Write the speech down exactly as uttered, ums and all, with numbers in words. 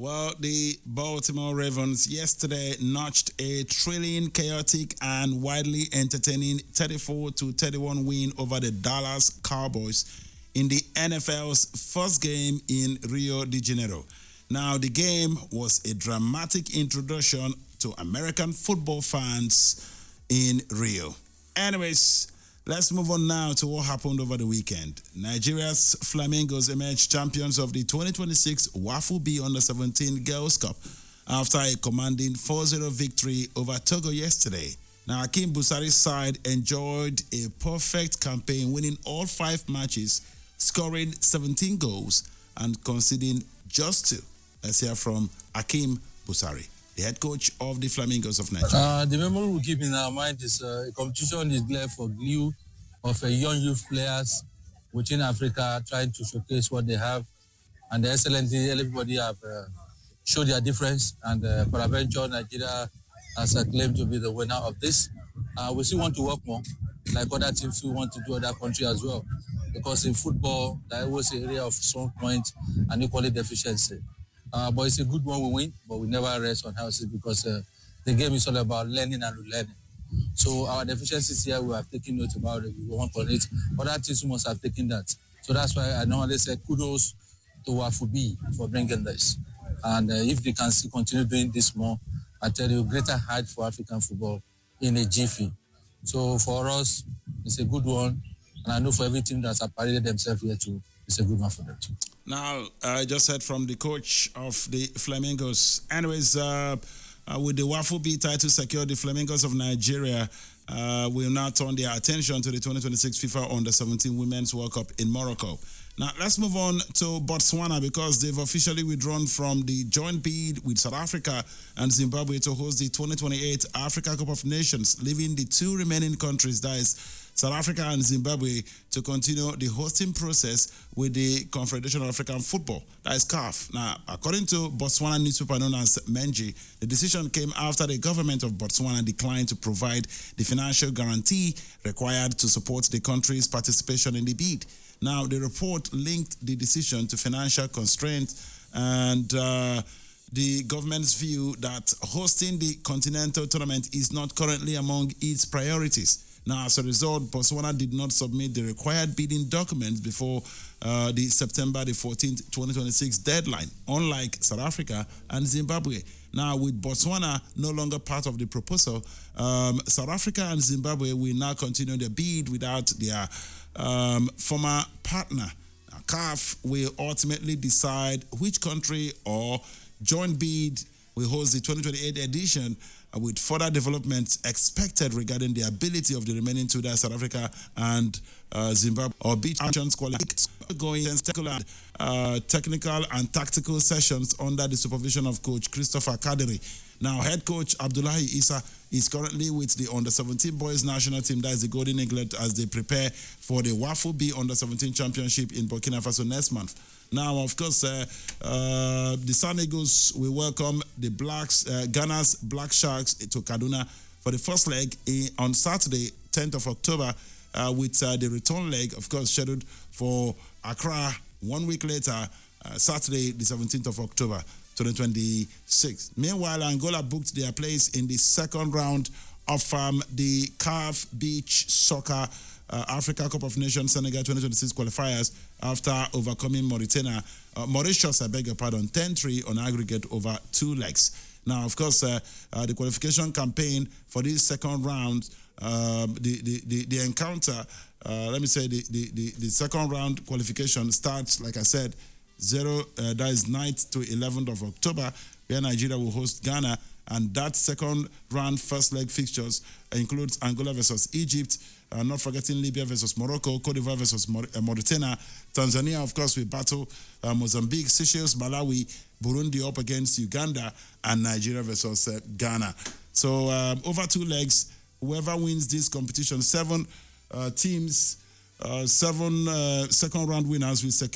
Well, the Baltimore Ravens yesterday notched a thrilling, chaotic, and widely entertaining thirty-four to thirty-one win over the Dallas Cowboys in the N F L's first game in Rio de Janeiro. Now, the game was a dramatic introduction to American football fans in Rio. Anyways, let's move on now to what happened over the weekend. Nigeria's Flamingos emerged champions of the twenty twenty-six WAFU B Under seventeen Girls Cup after a commanding four zero victory over Togo yesterday. Now, Hakeem Busari's side enjoyed a perfect campaign, winning all five matches, scoring seventeen goals and conceding just two. Let's hear from Hakeem Busari, the head coach of the Flamingos of Nigeria. Uh, the memory we keep in our mind is uh, a competition is there for glue of uh, young youth players within Africa trying to showcase what they have. And excellently, everybody have uh, showed their difference. And uh, Paraventure Nigeria has uh, claimed to be the winner of this. Uh, we still want to work more, like other teams who want to do other countries as well. Because in football, there was an area of strong points and equally deficiency. Uh, but it's a good one we win, but we never rest on houses because uh, the game is all about learning and relearning. So our deficiencies here, we have taken note about it, we want on it. Other teams must have taken that. So that's why I normally say kudos to WAFU B for bringing this. And uh, if they can still continue doing this more, I tell you, greater height for African football in a jiffy. So for us, it's a good one. And I know for every team that's paraded themselves here too, it's a good one for them too. Now, I just heard from the coach of the Flamingos. Anyways, uh, uh, with the WAFU B title secured, the Flamingos of Nigeria uh, will now turn their attention to the twenty twenty-six FIFA Under seventeen Women's World Cup in Morocco. Now, let's move on to Botswana because they've officially withdrawn from the joint bid with South Africa and Zimbabwe to host the twenty twenty-eight Africa Cup of Nations, leaving the two remaining countries, that is South Africa and Zimbabwe, to continue the hosting process with the Confederation of African Football, that is C A F. Now, according to Botswana newspaper known as Menji, the decision came after the government of Botswana declined to provide the financial guarantee required to support the country's participation in the bid. Now, the report linked the decision to financial constraints and uh, the government's view that hosting the continental tournament is not currently among its priorities. Now, as a result, Botswana did not submit the required bidding documents before uh, the September the fourteenth, twenty twenty-six deadline, unlike South Africa and Zimbabwe. Now, with Botswana no longer part of the proposal, um, South Africa and Zimbabwe will now continue their bid without their um, former partner. Now, C A F will ultimately decide which country or joint bid will host the twenty twenty-eight edition, uh, with further developments expected regarding the ability of the remaining two, that South Africa and uh, Zimbabwe, or beach nations qualified, going uh, technical and tactical sessions under the supervision of coach Christopher Kadiri. Now, head coach Abdullahi Issa is currently with the Under seventeen boys national team, that is the Golden Eaglet, as they prepare for the WAFU B Under seventeen Championship in Burkina Faso next month. Now, of course, uh, uh, the Sun Eagles will welcome the Blacks, uh, Ghana's Black Sharks to Kaduna for the first leg in, on Saturday, tenth of October, uh, with uh, the return leg, of course, scheduled for Accra one week later, uh, Saturday, the seventeenth of October, twenty twenty-six. Meanwhile, Angola booked their place in the second round of um, the C A F Beach Soccer uh, Africa Cup of Nations Senegal twenty twenty-six qualifiers after overcoming Mauritania, uh, Mauritius, I beg your pardon, ten three on aggregate over two legs. Now, of course, uh, uh, the qualification campaign for this second round, uh, the, the, the, the encounter, uh, let me say the, the, the, the second round qualification starts, like I said, Zero, uh, that is ninth to eleventh of October, where Nigeria will host Ghana, and that second round first leg fixtures includes Angola versus Egypt, uh, not forgetting Libya versus Morocco, Cote d'Ivoire versus Maur- uh, Mauritania, Tanzania, of course, will battle uh, Mozambique, Seychelles, Malawi, Burundi up against Uganda, and Nigeria versus uh, Ghana. So um, over two legs, whoever wins this competition, seven uh, teams, uh, seven uh, second round winners will secure